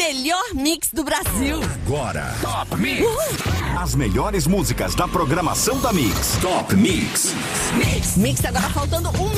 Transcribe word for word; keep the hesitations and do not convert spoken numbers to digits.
melhor mix do Brasil. Agora, Top Mix. Uhul. As melhores músicas da programação da Mix. Top Mix. Mix. Mix, agora faltando um